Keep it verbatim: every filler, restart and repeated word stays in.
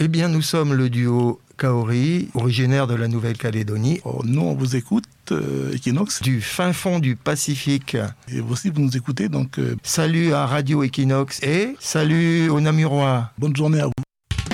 Eh bien, nous sommes le duo Kaori, originaire de la Nouvelle-Calédonie. Oh, nous, on vous écoute, euh, Equinox. Du fin fond du Pacifique. Et aussi, vous nous écoutez, donc... Euh... Salut à Radio Equinox et salut aux Namurois. Bonne journée à vous.